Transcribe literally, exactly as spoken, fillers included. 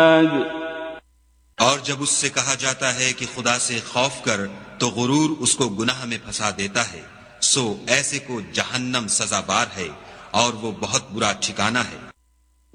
और जब उससे कहा जाता है कि खुदा से खौफ कर तो गुरूर उसको गुनाह में फंसा देता है। सो ऐसे को जहन्नम सजाबार है और वो बहुत बुरा ठिकाना है।